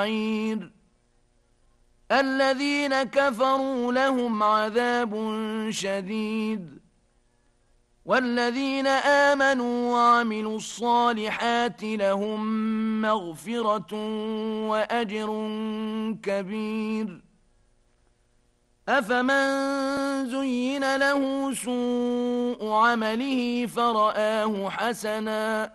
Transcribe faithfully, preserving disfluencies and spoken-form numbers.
الذين كفروا لهم عذاب شديد والذين آمنوا وعملوا الصالحات لهم مغفرة وأجر كبير. أفمن زين له سوء عمله فرآه حسنا